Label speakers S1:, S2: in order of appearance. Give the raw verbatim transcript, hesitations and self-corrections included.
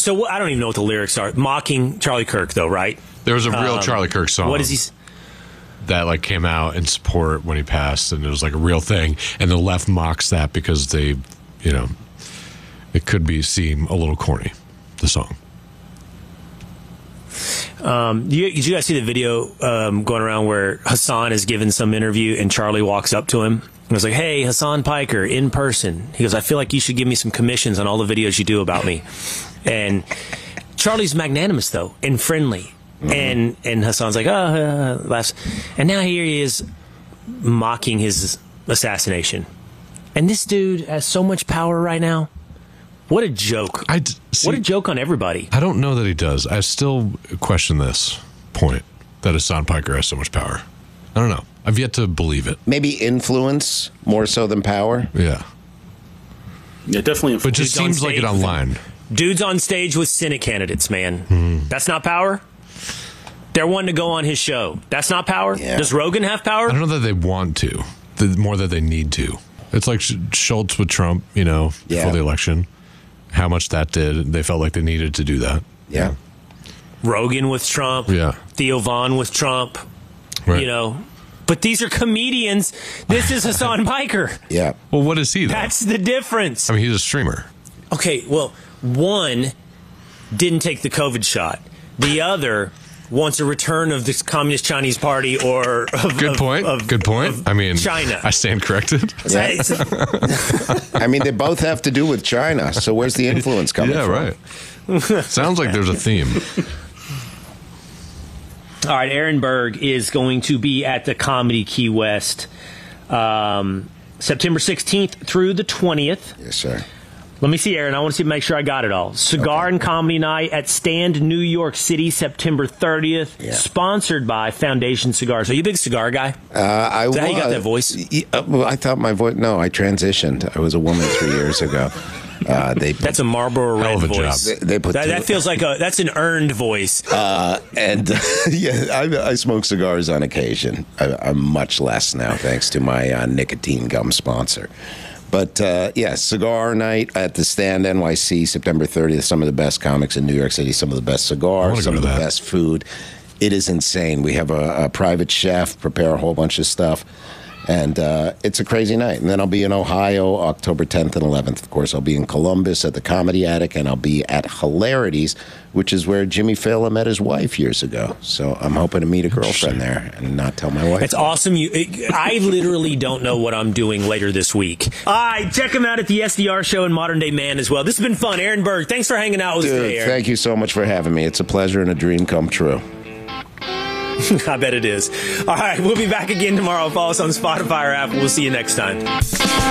S1: So I don't even know what the lyrics are. Mocking Charlie Kirk, though, right?
S2: There was a real
S1: Um,
S2: Charlie Kirk song.
S1: What is he?
S2: That like came out in support when he passed, and it was like a real thing. And the left mocks that because they, you know, it could be seem a little corny. The song.
S1: Um, you, did you guys see the video um, going around where Hassan is giving some interview and Charlie walks up to him and was like, "Hey, Hassan Piker, in person." He goes, "I feel like you should give me some commissions on all the videos you do about me." And Charlie's magnanimous though and friendly. Mm-hmm. And and Hassan's like, oh, uh, laughs. And now here he is mocking his assassination. And this dude has so much power right now. What a joke.
S2: I d- see,
S1: what a joke on everybody.
S2: I don't know that he does. I still question this point that Hassan Piker has so much power. I don't know. I've yet to believe it.
S3: Maybe influence more so than power.
S2: Yeah.
S4: Yeah, definitely.
S2: But it just seems like it online.
S1: Dude's on stage with Senate candidates, man.
S2: Hmm.
S1: That's not power? They're wanting to go on his show. That's not power?
S3: Yeah.
S1: Does Rogan have power?
S2: I don't know that they want to. The more that they need to. It's like Schultz with Trump, you know,
S3: Yeah.
S2: before the election. How much that did. They felt like they needed to do that.
S3: Yeah.
S1: Rogan with Trump.
S2: Yeah.
S1: Theo Vaughn with Trump.
S2: Right.
S1: You know. But these are comedians. This is Hassan Piker.
S3: Yeah.
S2: Well, what is he, though?
S1: That's the difference.
S2: I mean, he's a streamer.
S1: Okay, well, one didn't take the COVID shot. The other wants a return of this Communist Chinese Party or of,
S2: Good
S1: of-
S2: point.
S1: of-
S2: Good point.
S1: of
S2: I mean,
S1: China.
S2: I stand corrected.
S3: Yeah.
S1: It's-
S3: I mean, they both have to do with China. So where's the influence coming
S2: Yeah,
S3: from?
S2: right. Sounds like there's a theme.
S1: All right, Aaron Berg is going to be at the Comedy Key West um, September sixteenth through the twentieth.
S3: Yes, sir.
S1: Let me see, Aaron. I want to see, make sure I got it all. Cigar
S3: Okay.
S1: and Comedy Night at Stand New York City, September thirtieth.
S3: Yeah.
S1: Sponsored by Foundation Cigars. Are you a big cigar guy?
S3: Uh, I
S1: Is that how
S3: was.
S1: you got that voice?
S3: Y- uh, well, I thought my voice. No, I transitioned. I was a woman three years ago. Uh, they put,
S1: That's a Marlboro
S2: Hell
S1: Red
S2: of a
S1: voice.
S2: job.
S3: They, they put
S1: That,
S3: two-
S1: that feels like a that's an earned voice.
S3: Uh, and yeah, I, I smoke cigars on occasion. I, I'm much less now, thanks to my uh, nicotine gum sponsor. But uh, yeah, cigar night at the Stand N Y C, September thirtieth. Some of the best comics in New York City, some of the best
S2: I
S3: cigars,
S2: wanna
S3: some
S2: go
S3: of
S2: to
S3: the
S2: that.
S3: best food. It is insane. We have a, a private chef prepare a whole bunch of stuff. And uh, it's a crazy night. And then I'll be in Ohio October tenth and eleventh. Of course, I'll be in Columbus at the Comedy Attic, and I'll be at Hilarities, which is where Jimmy Fallon met his wife years ago. So I'm hoping to meet a girlfriend there and not tell my wife.
S1: It's awesome. You, it, I literally don't know what I'm doing later this week. All right, check him out at the S D R Show and Modern Day Man as well. This has been fun. Aaron Berg, thanks for hanging out with us
S3: Dude,
S1: today, Aaron.
S3: thank you so much for having me. It's a pleasure and a dream come true.
S1: I bet it is. All right, we'll be back again tomorrow. Follow us on Spotify or Apple. We'll see you next time.